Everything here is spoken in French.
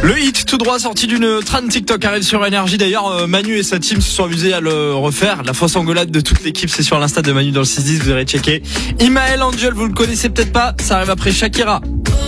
Le hit tout droit sorti d'une trend TikTok arrive sur Énergie. D'ailleurs, Manu et sa team se sont amusés à le refaire. La fausse engueulade de toute l'équipe, c'est sur l'Insta de Manu dans le 6-10, vous irez checker. Imael Angel, vous le connaissez peut-être pas, ça arrive après Shakira.